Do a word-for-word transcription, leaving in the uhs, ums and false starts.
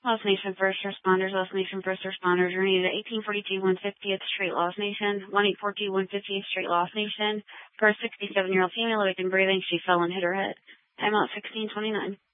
Lost Nation First Responders, Lost Nation First Responders, are needed at eighteen forty-two one fiftieth Street, Lost Nation, one eight four two one fiftieth Street, Lost Nation, for a sixty-seven-year-old female awake and breathing. She fell and hit her head. Timeout sixteen twenty-nine.